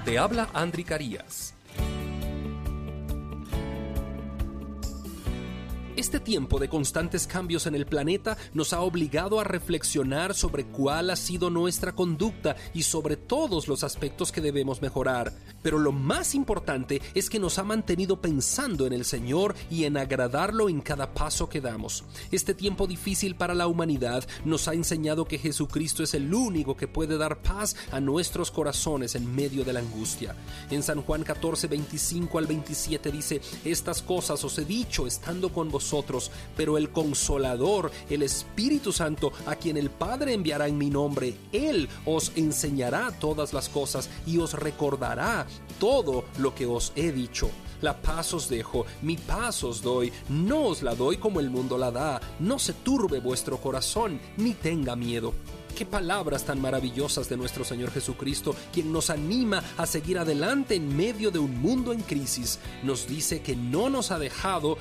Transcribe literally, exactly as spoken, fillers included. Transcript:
Te habla Andri Carías. Este tiempo de constantes cambios en el planeta nos ha obligado a reflexionar sobre cuál ha sido nuestra conducta y sobre todos los aspectos que debemos mejorar. Pero lo más importante es que nos ha mantenido pensando en el Señor y en agradarlo en cada paso que damos. Este tiempo difícil para la humanidad nos ha enseñado que Jesucristo es el único que puede dar paz a nuestros corazones en medio de la angustia. En San Juan catorce, veinticinco al veintisiete dice: estas cosas os he dicho estando con vosotros, pero el Consolador, el Espíritu Santo, a quien el Padre enviará en mi nombre, Él os enseñará todas las cosas y os recordará todo lo que os he dicho. La paz os dejo, mi paz os doy, no os la doy como el mundo la da. No se turbe vuestro corazón, ni tenga miedo. Qué palabras tan maravillosas de nuestro Señor Jesucristo, quien nos anima a seguir adelante en medio de un mundo en crisis. Nos dice que no nos ha dejado